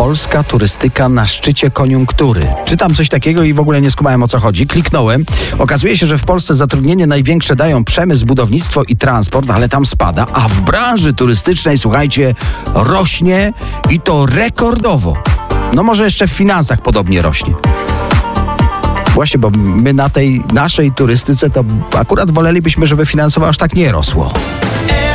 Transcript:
polska turystyka na szczycie koniunktury. Czytam coś takiego i w ogóle nie skumałem, o co chodzi. Kliknąłem. Okazuje się, że w Polsce zatrudnienie największe dają przemysł, budownictwo i transport, ale tam spada, a w branży turystycznej, słuchajcie, rośnie i to rekordowo. No może jeszcze w finansach podobnie rośnie. Właśnie, bo my na tej naszej turystyce to akurat wolelibyśmy, żeby finansowo aż tak nie rosło.